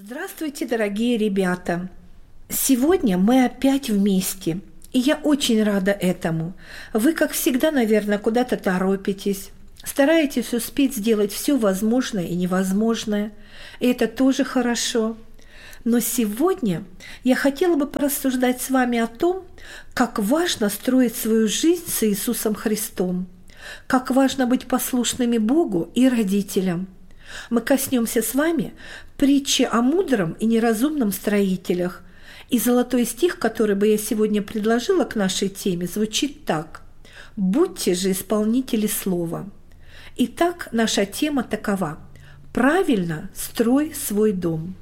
Здравствуйте, дорогие ребята! Сегодня мы опять вместе, и я очень рада этому. Вы, как всегда, наверное, куда-то торопитесь, стараетесь успеть сделать все возможное и невозможное, и это тоже хорошо. Но сегодня я хотела бы порассуждать с вами о том, как важно строить свою жизнь с Иисусом Христом, как важно быть послушными Богу и родителям. Мы коснемся с вами притчи о мудром и неразумном строителях. И золотой стих, который бы я сегодня предложила к нашей теме, звучит так: «Будьте же исполнители слова». Итак, наша тема такова: «Правильно строй свой дом».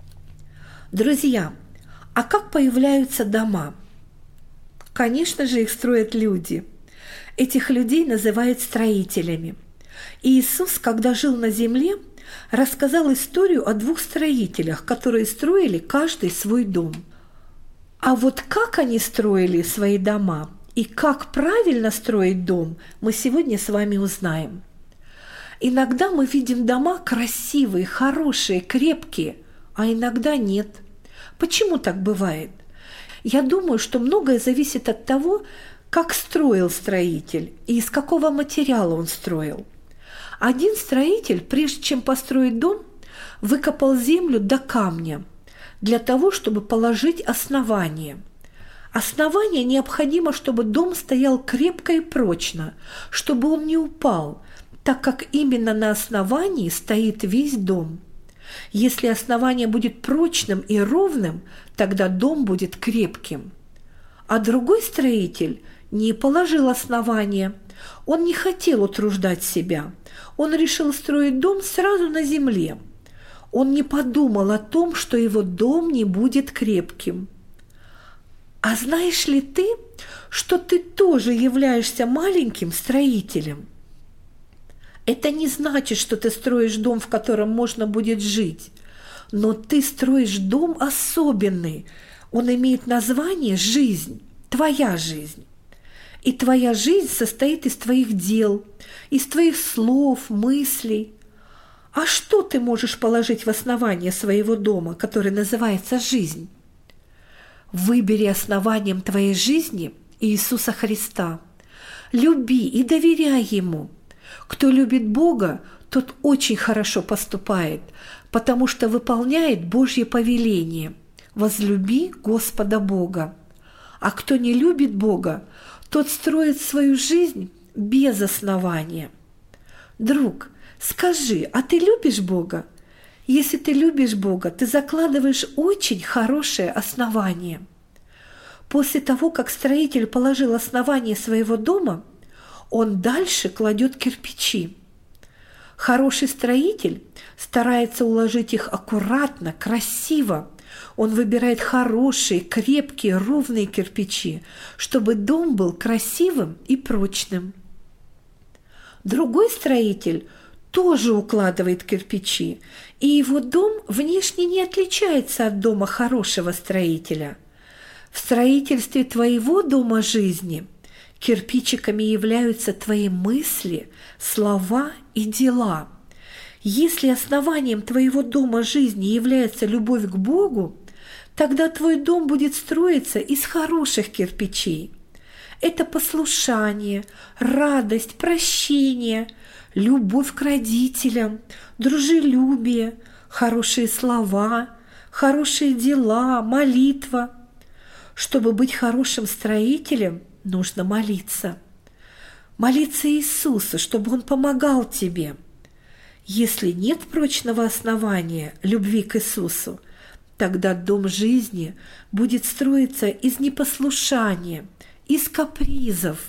Друзья, а как появляются дома? Конечно же, их строят люди. Этих людей называют строителями. И Иисус, когда жил на земле, рассказал историю о двух строителях, которые строили каждый свой дом. А вот как они строили свои дома и как правильно строить дом, мы сегодня с вами узнаем. Иногда мы видим дома красивые, хорошие, крепкие, а иногда нет. Почему так бывает? Я думаю, что многое зависит от того, как строил строитель и из какого материала он строил. Один строитель, прежде чем построить дом, выкопал землю до камня для того, чтобы положить основание. Основание необходимо, чтобы дом стоял крепко и прочно, чтобы он не упал, так как именно на основании стоит весь дом. Если основание будет прочным и ровным, тогда дом будет крепким. А другой строитель не положил основание. Он не хотел утруждать себя. Он решил строить дом сразу на земле. Он не подумал о том, что его дом не будет крепким. А знаешь ли ты, что ты тоже являешься маленьким строителем? Это не значит, что ты строишь дом, в котором можно будет жить. Но ты строишь дом особенный. Он имеет название «жизнь», твоя жизнь. И твоя жизнь состоит из твоих дел, из твоих слов, мыслей. А что ты можешь положить в основание своего дома, который называется жизнь? Выбери основанием твоей жизни Иисуса Христа. Люби и доверяй Ему. Кто любит Бога, тот очень хорошо поступает, потому что выполняет Божье повеление: возлюби Господа Бога. А кто не любит Бога, тот строит свою жизнь без основания. Друг, скажи, а ты любишь Бога? Если ты любишь Бога, ты закладываешь очень хорошее основание. После того, как строитель положил основание своего дома, он дальше кладет кирпичи. Хороший строитель старается уложить их аккуратно, красиво. Он выбирает хорошие, крепкие, ровные кирпичи, чтобы дом был красивым и прочным. Другой строитель тоже укладывает кирпичи, и его дом внешне не отличается от дома хорошего строителя. В строительстве твоего дома жизни кирпичиками являются твои мысли, слова и дела. Если основанием твоего дома жизни является любовь к Богу, тогда твой дом будет строиться из хороших кирпичей. Это послушание, радость, прощение, любовь к родителям, дружелюбие, хорошие слова, хорошие дела, молитва. Чтобы быть хорошим строителем, нужно молиться. Молиться Иисусу, чтобы Он помогал тебе. Если нет прочного основания любви к Иисусу, тогда дом жизни будет строиться из непослушания, из капризов,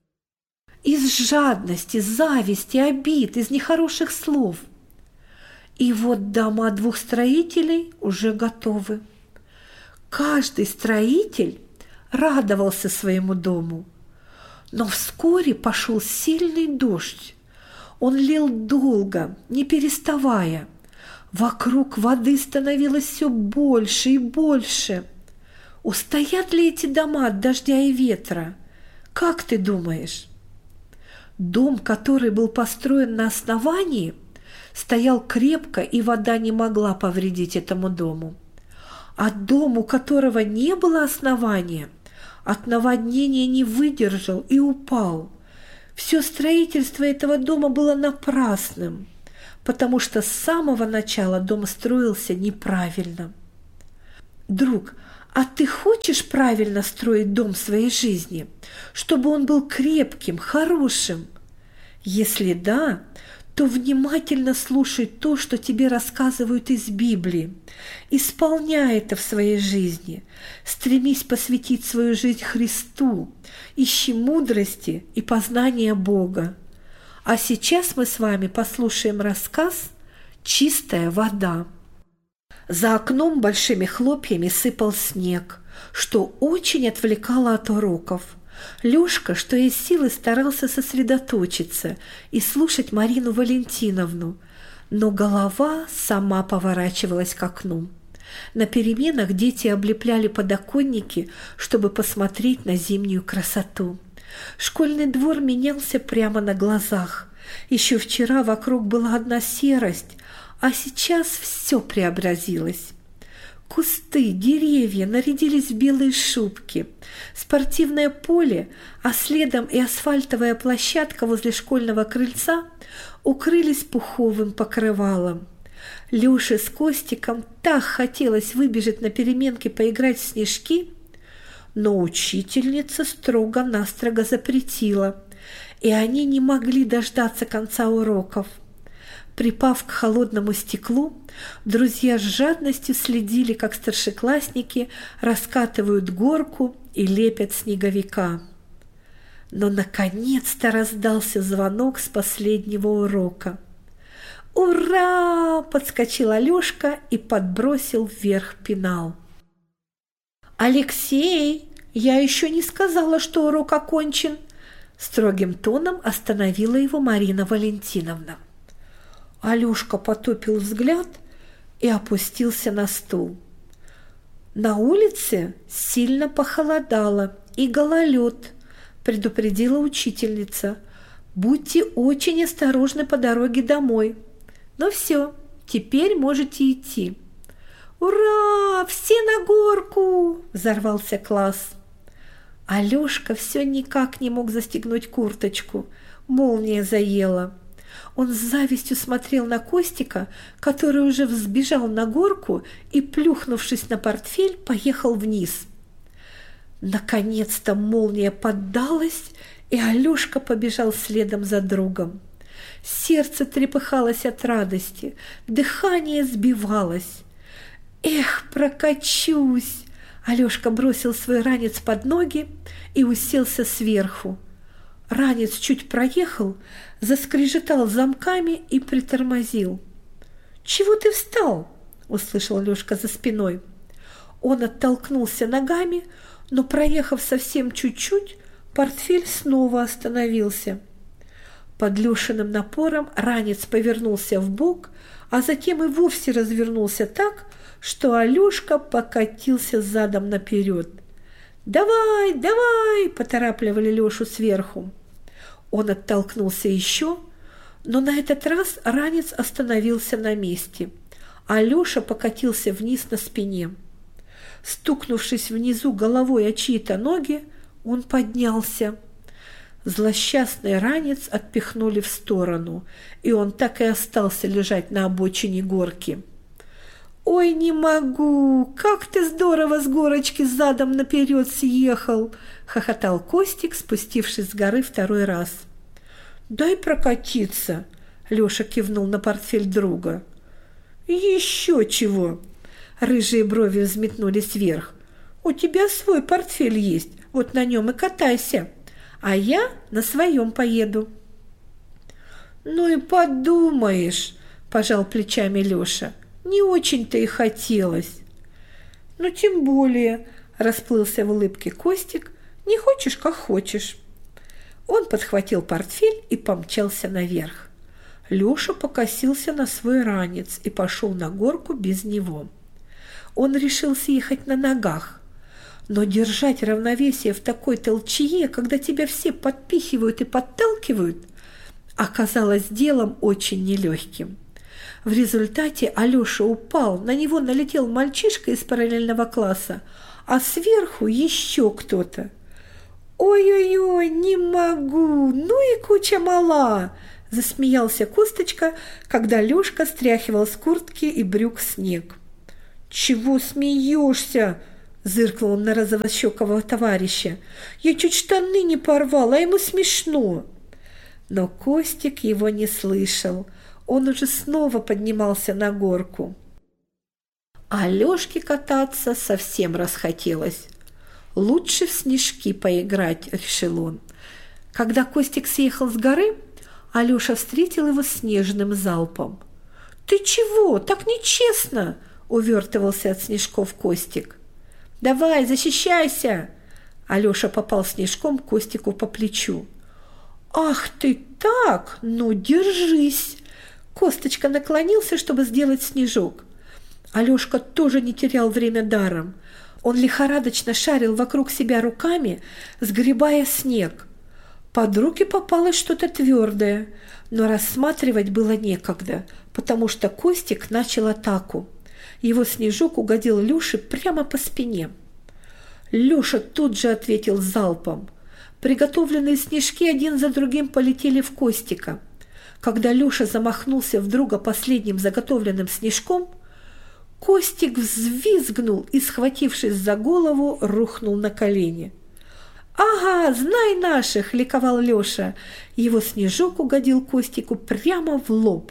из жадности, зависти, обид, из нехороших слов. И вот дома двух строителей уже готовы. Каждый строитель радовался своему дому, но вскоре пошел сильный дождь. Он лил долго, не переставая. Вокруг воды становилось все больше и больше. Устоят ли эти дома от дождя и ветра? Как ты думаешь? Дом, который был построен на основании, стоял крепко, и вода не могла повредить этому дому. А дом, у которого не было основания, от наводнения не выдержал и упал. Все строительство этого дома было напрасным, потому что с самого начала дом строился неправильно. Друг, а ты хочешь правильно строить дом своей жизни, чтобы он был крепким, хорошим? Если да, то внимательно слушай то, что тебе рассказывают из Библии. Исполняй это в своей жизни. Стремись посвятить свою жизнь Христу. Ищи мудрости и познания Бога. А сейчас мы с вами послушаем рассказ «Чистая вода». За окном большими хлопьями сыпал снег, что очень отвлекало от уроков. Лёшка, что из силы, старался сосредоточиться и слушать Марину Валентиновну, но голова сама поворачивалась к окну. На переменах дети облепляли подоконники, чтобы посмотреть на зимнюю красоту. Школьный двор менялся прямо на глазах. Еще вчера вокруг была одна серость, а сейчас все преобразилось. Кусты, деревья нарядились в белые шубки. Спортивное поле, а следом и асфальтовая площадка возле школьного крыльца укрылись пуховым покрывалом. Лёше с Костиком так хотелось выбежать на переменке поиграть в снежки, но учительница строго-настрого запретила, и они не могли дождаться конца уроков. Припав к холодному стеклу, друзья с жадностью следили, как старшеклассники раскатывают горку и лепят снеговика. Но наконец-то раздался звонок с последнего урока. «Ура!» – подскочил Алёшка и подбросил вверх пенал. «Алексей, я еще не сказала, что урок окончен!» – строгим тоном остановила его Марина Валентиновна. Алёшка потупил взгляд и опустился на стул. «На улице сильно похолодало и гололед», – предупредила учительница. «Будьте очень осторожны по дороге домой. Ну все, теперь можете идти». «Ура! Все на горку!» – взорвался класс. Алёшка все никак не мог застегнуть курточку. Молния заела. Он с завистью смотрел на Костика, который уже взбежал на горку и, плюхнувшись на портфель, поехал вниз. Наконец-то молния поддалась, и Алёшка побежал следом за другом. Сердце трепыхалось от радости, дыхание сбивалось. «Эх, прокачусь!» Алёшка бросил свой ранец под ноги и уселся сверху. Ранец чуть проехал, заскрежетал замками и притормозил. «Чего ты встал?» – услышал Лёшка за спиной. Он оттолкнулся ногами, но, проехав совсем чуть-чуть, портфель снова остановился. Под Лёшиным напором ранец повернулся вбок, а затем и вовсе развернулся так, что Алёшка покатился задом наперед. «Давай, давай!» – поторапливали Лёшу сверху. Он оттолкнулся еще, но на этот раз ранец остановился на месте, а Лёша покатился вниз на спине. Стукнувшись внизу головой о чьи-то ноги, он поднялся. Злосчастный ранец отпихнули в сторону, и он так и остался лежать на обочине горки. «Ой, не могу! Как ты здорово с горочки задом наперед съехал!» – хохотал Костик, спустившись с горы второй раз. «Дай прокатиться!» – Лёша кивнул на портфель друга. «Еще чего!» – рыжие брови взметнулись вверх. «У тебя свой портфель есть, вот на нем и катайся, а я на своем поеду». «Ну и подумаешь!» – пожал плечами Лёша. «Не очень-то и хотелось». «Ну, тем более», – расплылся в улыбке Костик, – «не хочешь, как хочешь». Он подхватил портфель и помчался наверх. Лёша покосился на свой ранец и пошел на горку без него. Он решил съехать на ногах, но держать равновесие в такой толчее, когда тебя все подпихивают и подталкивают, оказалось делом очень нелегким. В результате Алёша упал, на него налетел мальчишка из параллельного класса, а сверху еще кто-то. «Ой-ой-ой, не могу, ну и куча мала!» – засмеялся Косточка, когда Лёшка стряхивал с куртки и брюк снег. «Чего смеешься?» – зыркнул он на розовощекого товарища. «Я чуть штаны не порвал, а ему смешно!» Но Костик его не слышал. Он уже снова поднимался на горку. А Лёшке кататься совсем расхотелось. «Лучше в снежки поиграть», – решил он. Когда Костик съехал с горы, Алёша встретил его снежным залпом. «Ты чего? Так нечестно!» – увертывался от снежков Костик. «Давай, защищайся!» Алёша попал снежком Костику по плечу. «Ах ты так! Ну, держись!» Косточка наклонился, чтобы сделать снежок. Алёшка тоже не терял время даром. Он лихорадочно шарил вокруг себя руками, сгребая снег. Под руки попалось что-то твердое, но рассматривать было некогда, потому что Костик начал атаку. Его снежок угодил Лёше прямо по спине. Лёша тут же ответил залпом. Приготовленные снежки один за другим полетели в Костика. Когда Лёша замахнулся в друга последним заготовленным снежком, Костик взвизгнул и, схватившись за голову, рухнул на колени. «Ага, знай наших!» – ликовал Лёша. Его снежок угодил Костику прямо в лоб.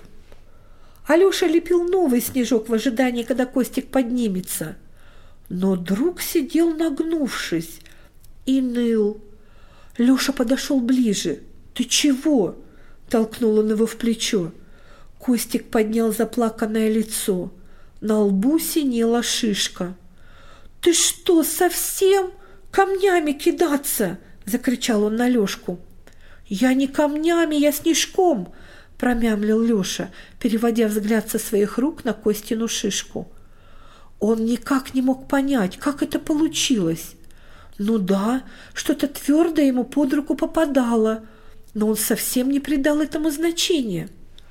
Алёша лепил новый снежок в ожидании, когда Костик поднимется. Но друг сидел нагнувшись и ныл. Лёша подошел ближе. «Ты чего?» – толкнул он его в плечо. Костик поднял заплаканное лицо. На лбу синела шишка. «Ты что, совсем камнями кидаться?» – закричал он на Лёшку. «Я не камнями, я снежком!» – промямлил Лёша, переводя взгляд со своих рук на Костину шишку. Он никак не мог понять, как это получилось. Ну да, что-то твердое ему под руку попадало, но он совсем не придал этому значения.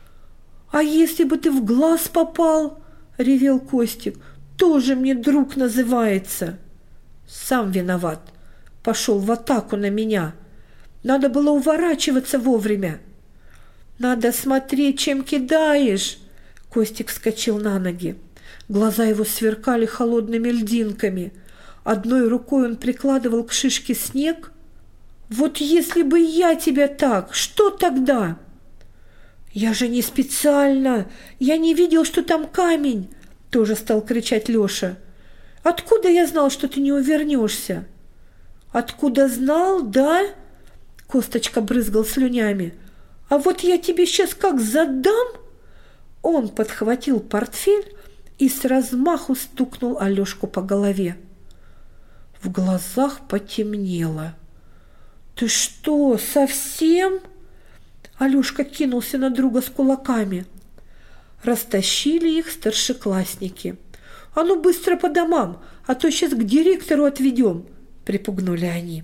«А если бы ты в глаз попал?» – ревел Костик. «Тоже мне друг называется». «Сам виноват. Пошел в атаку на меня. Надо было уворачиваться вовремя». «Надо смотреть, чем кидаешь!» Костик вскочил на ноги. Глаза его сверкали холодными льдинками. Одной рукой он прикладывал к шишке снег. «Вот если бы я тебя так, что тогда?» «Я же не специально! Я не видел, что там камень!» Тоже стал кричать Лёша. «Откуда я знал, что ты не увернешься?» «Откуда знал, да?» Косточка брызгал слюнями. «А вот я тебе сейчас как задам!» Он подхватил портфель и с размаху стукнул Алёшку по голове. В глазах потемнело. «Ты что, совсем?» Алёшка кинулся на друга с кулаками. Растащили их старшеклассники. «А ну быстро по домам, а то сейчас к директору отведем!» – припугнули они.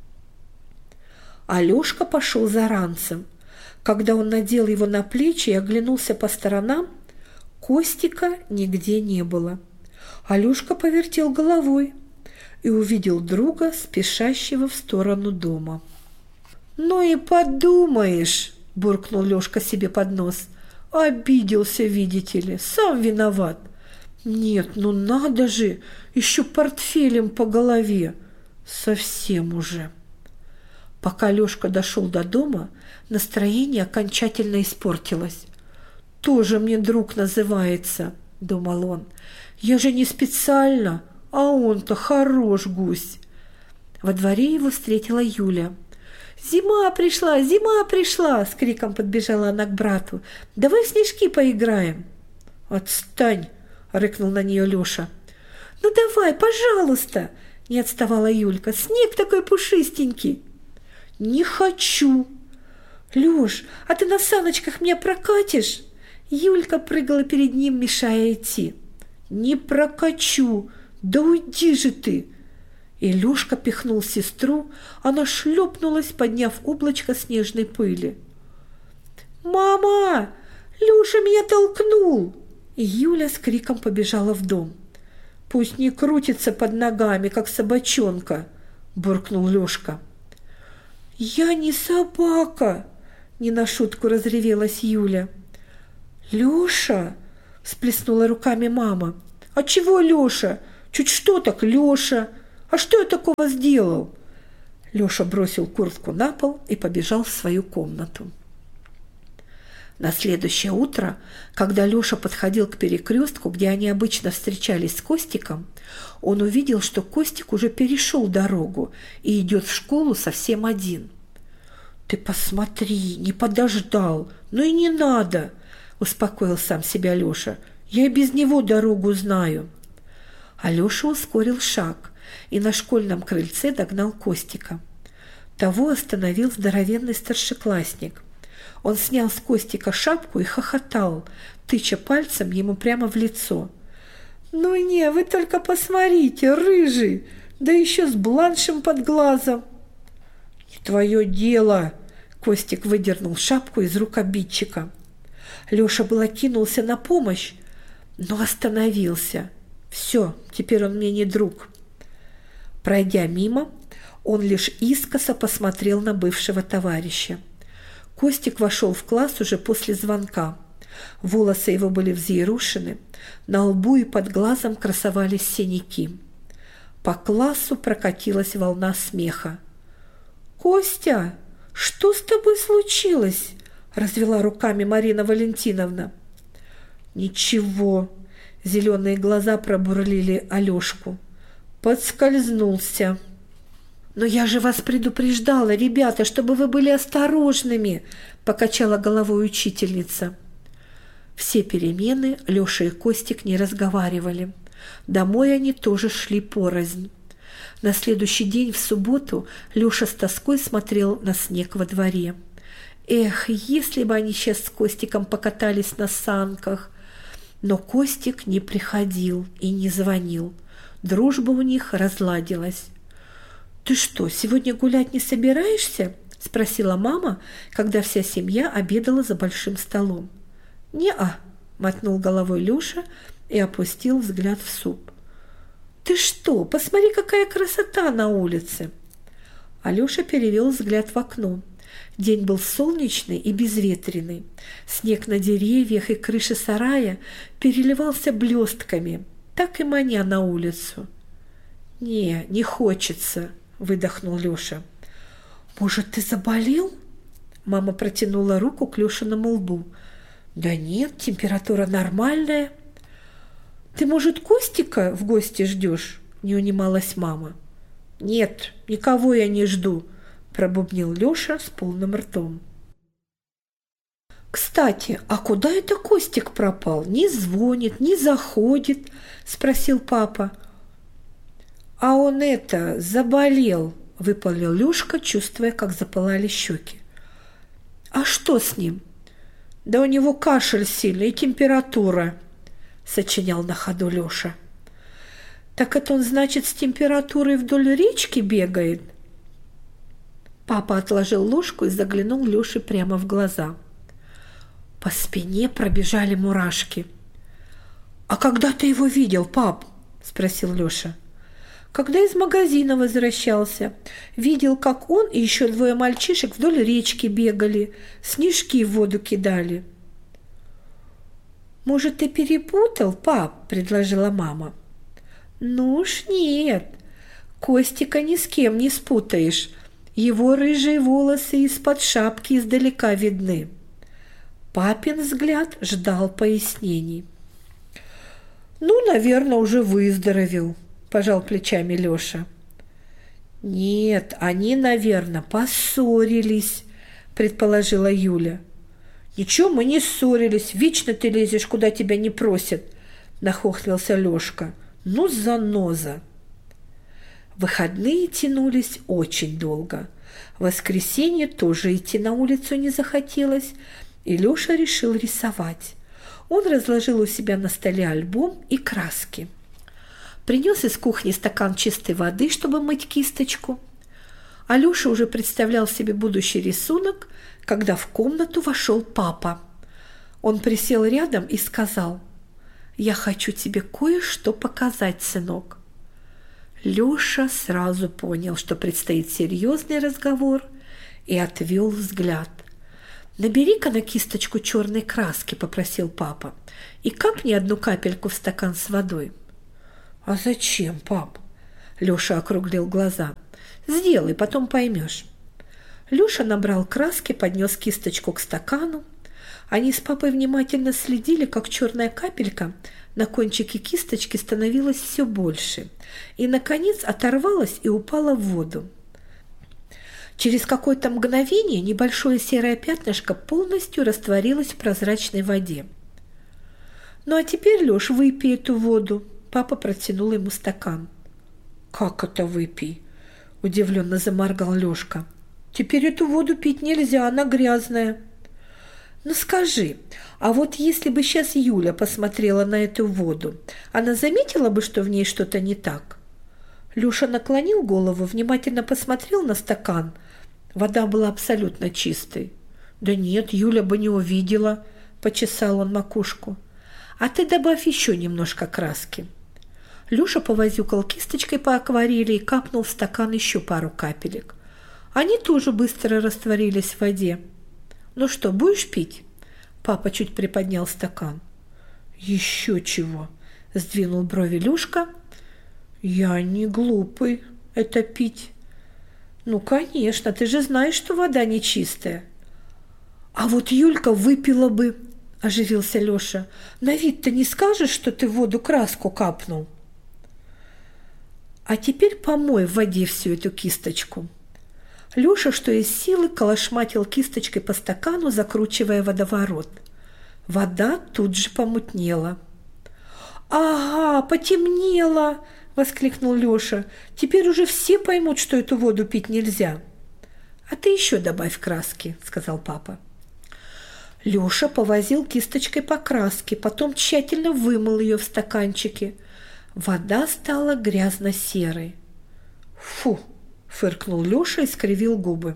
Алёшка пошел за ранцем. Когда он надел его на плечи и оглянулся по сторонам, Костика нигде не было. Алёшка повертел головой и увидел друга, спешащего в сторону дома. «Ну и подумаешь!» – буркнул Лёшка себе под нос. «Обиделся, видите ли, сам виноват. Нет, ну надо же, еще портфелем по голове. Совсем уже». Пока Лёшка дошел до дома, настроение окончательно испортилось. «Тоже мне друг называется», – думал он. «Я же не специально, а он-то хорош гусь». Во дворе его встретила Юля. «Зима пришла, зима пришла!» – с криком подбежала она к брату. «Давай в снежки поиграем!» «Отстань!» – рыкнул на нее Лёша. «Ну давай, пожалуйста!» – не отставала Юлька. «Снег такой пушистенький!» «Не хочу!» «Лёш, а ты на саночках меня прокатишь?» Юлька прыгала перед ним, мешая идти. «Не прокачу! Да уйди же ты!» И Лёшка пихнул сестру, она шлепнулась, подняв облачко снежной пыли. «Мама! Лёша меня толкнул!» И Юля с криком побежала в дом. «Пусть не крутится под ногами, как собачонка!» – буркнул Лёшка. «Я не собака!» – не на шутку разревелась Юля. «Лёша!» – всплеснула руками мама. «А чего Лёша? Чуть что так Лёша? А что я такого сделал?» Лёша бросил куртку на пол и побежал в свою комнату. На следующее утро, когда Лёша подходил к перекрестку, где они обычно встречались с Костиком, он увидел, что Костик уже перешел дорогу и идет в школу совсем один. «Ты посмотри, не подождал, ну и не надо», – успокоил сам себя Лёша. «Я и без него дорогу знаю». А Лёша ускорил шаг и на школьном крыльце догнал Костика. Того остановил здоровенный старшеклассник. Он снял с Костика шапку и хохотал, тыча пальцем ему прямо в лицо. «Ну не, вы только посмотрите, рыжий, да еще с бланшем под глазом!» «Не твое дело!» – Костик выдернул шапку из рук обидчика. Лёша было кинулся на помощь, но остановился. «Все, теперь он мне не друг». Пройдя мимо, он лишь искоса посмотрел на бывшего товарища. Костик вошел в класс уже после звонка. Волосы его были взъерошены, на лбу и под глазом красовались синяки. По классу прокатилась волна смеха. «Костя, что с тобой случилось?» – развела руками Марина Валентиновна. «Ничего», – зеленые глаза пробурлили Алешку. «Подскользнулся». «Но я же вас предупреждала, ребята, чтобы вы были осторожными», – покачала головой учительница. Все перемены Лёша и Костик не разговаривали. Домой они тоже шли порознь. На следующий день, в субботу, Лёша с тоской смотрел на снег во дворе. Эх, если бы они сейчас с Костиком покатались на санках! Но Костик не приходил и не звонил. Дружба у них разладилась. «Ты что, сегодня гулять не собираешься?» – спросила мама, когда вся семья обедала за большим столом. «Не-а», – мотнул головой Лёша и опустил взгляд в суп. «Ты что, посмотри, какая красота на улице!» Алёша перевел взгляд в окно. День был солнечный и безветренный. Снег на деревьях и крыше сарая переливался блестками, так и маня на улицу. Не хочется», – выдохнул Лёша. «Может, ты заболел?» Мама протянула руку к Лёшиному лбу. «Да нет, температура нормальная». «Ты, может, Костика в гости ждешь?» – не унималась мама. «Нет, никого я не жду», – пробубнил Лёша с полным ртом. «Кстати, а куда это Костик пропал? Не звонит, не заходит?» – спросил папа. «А он заболел», – выпалил Лёшка, чувствуя, как запылали щеки. «А что с ним?» «Да у него кашель сильный и температура», – сочинял на ходу Лёша. «Так это он, значит, с температурой вдоль речки бегает?» Папа отложил ложку и заглянул Лёше прямо в глаза. По спине пробежали мурашки. «А когда ты его видел, пап?» – спросил Лёша. «Когда из магазина возвращался. Видел, как он и еще 2 мальчишек вдоль речки бегали, снежки в воду кидали». «Может, ты перепутал, пап?» – предложила мама. «Ну уж нет, Костика ни с кем не спутаешь. Его рыжие волосы из-под шапки издалека видны». Папин взгляд ждал пояснений. «Ну, наверное, уже выздоровел», – пожал плечами Лёша. «Нет, они, наверное, поссорились», – предположила Юля. «Ничего, мы не ссорились, вечно ты лезешь, куда тебя не просят», – нахохлился Лёшка. «Ну, заноза». Выходные тянулись очень долго. В воскресенье тоже идти на улицу не захотелось, и Лёша решил рисовать. Он разложил у себя на столе альбом и краски. Принес из кухни стакан чистой воды, чтобы мыть кисточку. А Лёша уже представлял себе будущий рисунок, когда в комнату вошел папа. Он присел рядом и сказал: «Я хочу тебе кое-что показать, сынок». Лёша сразу понял, что предстоит серьезный разговор, и отвел взгляд. «Набери-ка на кисточку черной краски», – попросил папа, – «и капни одну капельку в стакан с водой». «А зачем, пап?» – Лёша округлил глаза. «Сделай, потом поймешь». Лёша набрал краски, поднес кисточку к стакану. Они с папой внимательно следили, как черная капелька на кончике кисточки становилась все больше и, наконец, оторвалась и упала в воду. Через какое-то мгновение небольшое серое пятнышко полностью растворилось в прозрачной воде. «Ну а теперь, Лёш, выпей эту воду», – папа протянул ему стакан. «Как это выпей?» – удивленно заморгал Лёшка. «Теперь эту воду пить нельзя, она грязная». «Ну скажи, а вот если бы сейчас Юля посмотрела на эту воду, она заметила бы, что в ней что-то не так?» Лёша наклонил голову, внимательно посмотрел на стакан. Вода была абсолютно чистой. «Да нет, Юля бы не увидела», – почесал он макушку. «А ты добавь еще немножко краски». Лёша повозюкал кисточкой по акварели и капнул в стакан еще пару капелек. Они тоже быстро растворились в воде. «Ну что, будешь пить?» Папа чуть приподнял стакан. «Еще чего?» – сдвинул брови Лёшка. «Я не глупый это пить». «Ну, конечно, ты же знаешь, что вода нечистая». «А вот Юлька выпила бы», – оживился Лёша. «На вид-то не скажешь, что ты в воду краску капнул?» «А теперь помой в воде всю эту кисточку». Лёша, что из силы, колошматил кисточкой по стакану, закручивая водоворот. Вода тут же помутнела. «Ага, потемнело!» – воскликнул Лёша. «Теперь уже все поймут, что эту воду пить нельзя». «А ты еще добавь краски», – сказал папа. Лёша повозил кисточкой по краске, потом тщательно вымыл ее в стаканчике. Вода стала грязно-серой. «Фу!» – фыркнул Лёша и скривил губы.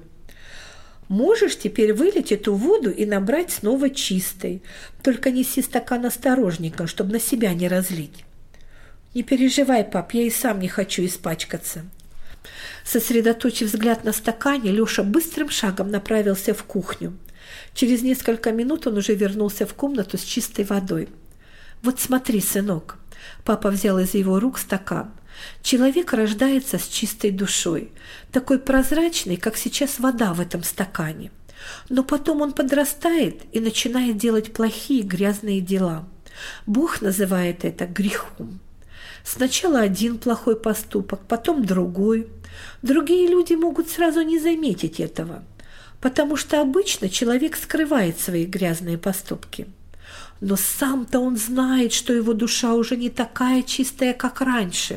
«Можешь теперь вылить эту воду и набрать снова чистой. Только неси стакан осторожненько, чтобы на себя не разлить». «Не переживай, пап, я и сам не хочу испачкаться». Сосредоточив взгляд на стакане, Лёша быстрым шагом направился в кухню. Через несколько минут он уже вернулся в комнату с чистой водой. «Вот смотри, сынок». Папа взял из его рук стакан. «Человек рождается с чистой душой, такой прозрачной, как сейчас вода в этом стакане. Но потом он подрастает и начинает делать плохие грязные дела. Бог называет это грехом. Сначала один плохой поступок, потом другой. Другие люди могут сразу не заметить этого, потому что обычно человек скрывает свои грязные поступки. Но сам-то он знает, что его душа уже не такая чистая, как раньше.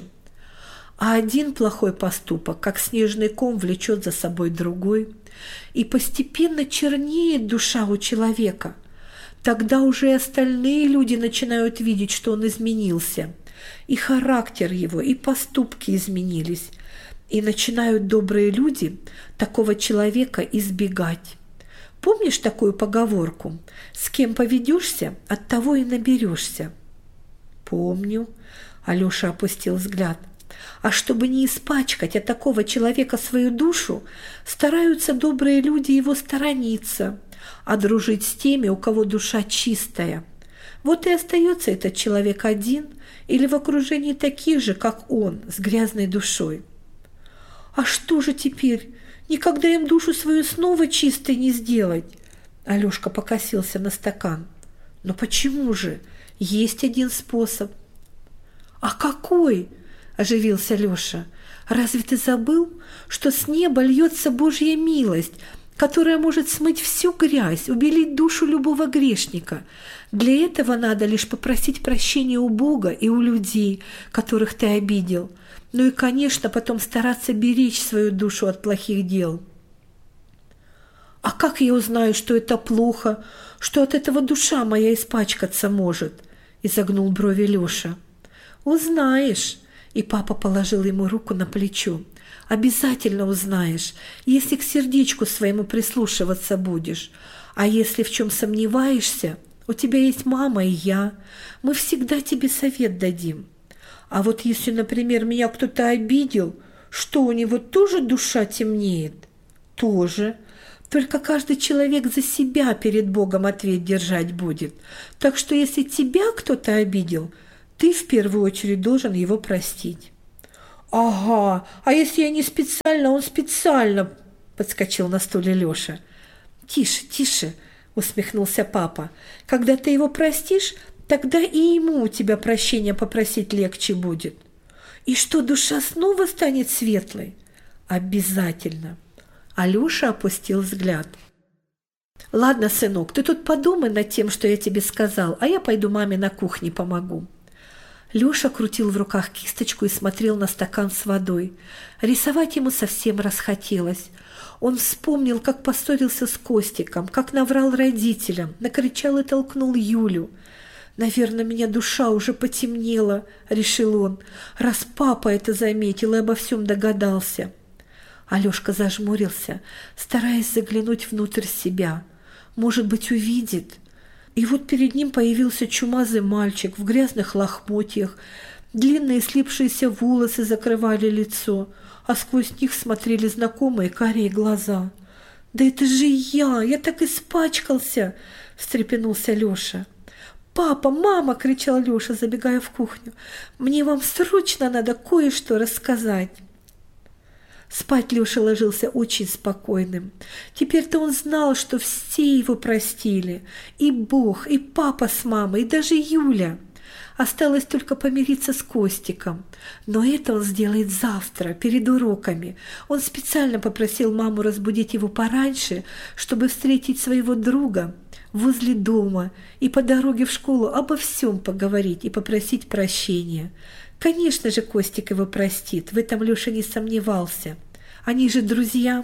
А один плохой поступок, как снежный ком, влечет за собой другой, и постепенно чернеет душа у человека. Тогда уже и остальные люди начинают видеть, что он изменился, и характер его, и поступки изменились, и начинают добрые люди такого человека избегать. Помнишь такую поговорку: «С кем поведешься, от того и наберешься»?» «Помню», – Алёша опустил взгляд. «А чтобы не испачкать от такого человека свою душу, стараются добрые люди его сторониться, а дружить с теми, у кого душа чистая. Вот и остается этот человек один или в окружении таких же, как он, с грязной душой». «А что же теперь? Никогда им душу свою снова чистой не сделать?» Алёшка покосился на стакан. «Но почему же? Есть один способ». «А какой?» – оживился Лёша. «Разве ты забыл, что с неба льется Божья милость, которая может смыть всю грязь, убелить душу любого грешника? Для этого надо лишь попросить прощения у Бога и у людей, которых ты обидел. Ну и, конечно, потом стараться беречь свою душу от плохих дел». «А как я узнаю, что это плохо, что от этого душа моя испачкаться может?» – изогнул брови Лёша. «Узнаешь», – и папа положил ему руку на плечо. «Обязательно узнаешь, если к сердечку своему прислушиваться будешь. А если в чем сомневаешься, У тебя есть мама и я. Мы всегда тебе совет дадим. А вот если, например, меня кто-то обидел, что у него тоже душа темнеет? Тоже. Только каждый человек за себя перед Богом ответ держать будет. Так что если тебя кто-то обидел, ты в первую очередь должен его простить. «Ага, а если я не специально, он специально», – подскочил на стуле Леша. «Тише, тише», – усмехнулся папа. «Когда ты его простишь, тогда и ему у тебя прощения попросить легче будет. И что, душа снова станет светлой? Обязательно». Алёша опустил взгляд. «Ладно, сынок, ты тут подумай над тем, что я тебе сказал, а я пойду маме на кухне помогу». Лёша крутил в руках кисточку и смотрел на стакан с водой. Рисовать ему совсем расхотелось. Он вспомнил, как поссорился с Костиком, как наврал родителям, накричал и толкнул Юлю. «Наверное, меня душа уже потемнела», — решил он, раз папа это заметил и обо всем догадался. Алёшка зажмурился, стараясь заглянуть внутрь себя. Может быть, увидит. И вот перед ним появился чумазый мальчик в грязных лохмотьях. Длинные слипшиеся волосы закрывали лицо, а сквозь них смотрели знакомые карие глаза. «Да это же я так испачкался!» – встрепенулся Лёша. «Папа, мама!» – кричал Лёша, забегая в кухню. «Мне вам срочно надо кое-что рассказать!» Спать Лёша ложился очень спокойным. Теперь-то он знал, что все его простили. И Бог, и папа с мамой, и даже Юля. Осталось только помириться с Костиком. Но это он сделает завтра, перед уроками. Он специально попросил маму разбудить его пораньше, чтобы встретить своего друга возле дома и по дороге в школу обо всем поговорить и попросить прощения. Конечно же, Костик его простит, в этом Лёша не сомневался. Они же друзья.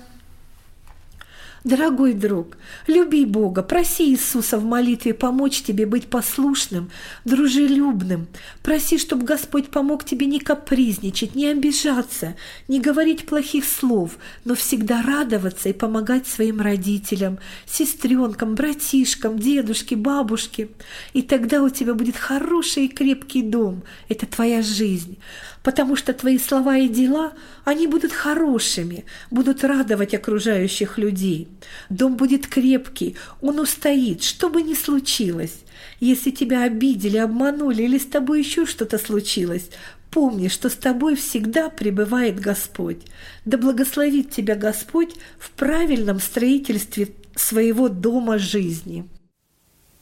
Дорогой друг, люби Бога, проси Иисуса в молитве помочь тебе быть послушным, дружелюбным. Проси, чтобы Господь помог тебе не капризничать, не обижаться, не говорить плохих слов, но всегда радоваться и помогать своим родителям, сестренкам, братишкам, дедушке, бабушке. И тогда у тебя будет хороший и крепкий дом. Это твоя жизнь. Потому что твои слова и дела, они будут хорошими, будут радовать окружающих людей. Дом будет крепкий, он устоит, что бы ни случилось. Если тебя обидели, обманули или с тобой еще что-то случилось, помни, что с тобой всегда пребывает Господь. Да благословит тебя Господь в правильном строительстве своего дома жизни.